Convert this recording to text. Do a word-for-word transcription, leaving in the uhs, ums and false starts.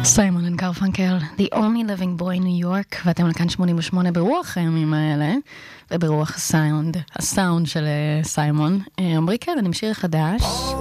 סיימון אנד גרפנקל, The Only Living Boy in New York, ואתם על כאן שמונים ושמונה ברוח הימים האלה, וברוח הסאונד, הסאונד של סיימון. עמרי קלן עם שיר חדש.